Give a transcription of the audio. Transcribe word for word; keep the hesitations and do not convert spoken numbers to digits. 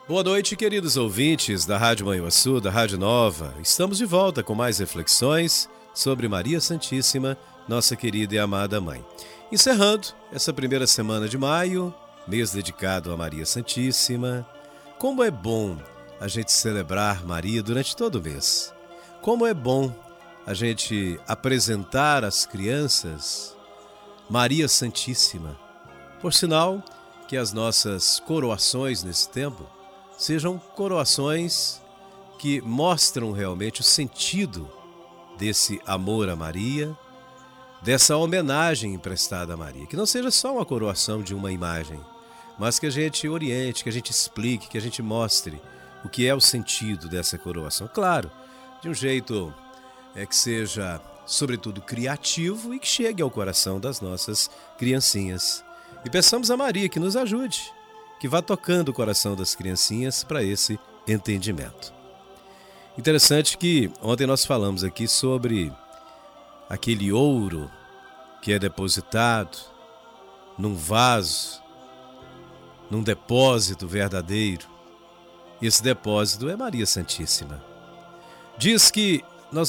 Boa noite, queridos ouvintes da Rádio Manhuaçu, da Rádio Nova. Estamos de volta com mais reflexões sobre Maria Santíssima, nossa querida e amada Mãe. Encerrando essa primeira semana de maio, mês dedicado a Maria Santíssima. Como é bom a gente celebrar Maria durante todo o mês. Como é bom a gente apresentar às crianças Maria Santíssima. Por sinal, que as nossas coroações nesse tempo sejam coroações que mostram realmente o sentido desse amor a Maria, dessa homenagem emprestada a Maria. Que não seja só uma coroação de uma imagem, mas que a gente oriente, que a gente explique, que a gente mostre o que é o sentido dessa coroação. Claro, de um jeito é que seja, sobretudo, criativo e que chegue ao coração das nossas criancinhas. E peçamos a Maria que nos ajude, que vá tocando o coração das criancinhas para esse entendimento. Interessante que ontem nós falamos aqui sobre aquele ouro que é depositado num vaso, num depósito verdadeiro. Esse depósito é Maria Santíssima. Diz que